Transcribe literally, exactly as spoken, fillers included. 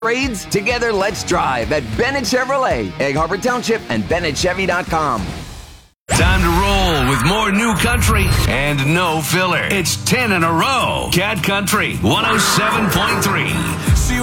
Trades? Together, let's drive at Bennett Chevrolet, Egg Harbor Township, and Bennett Chevy dot com. Time to roll with more new country and no filler. It's ten in a row. Cat Country one oh seven point three.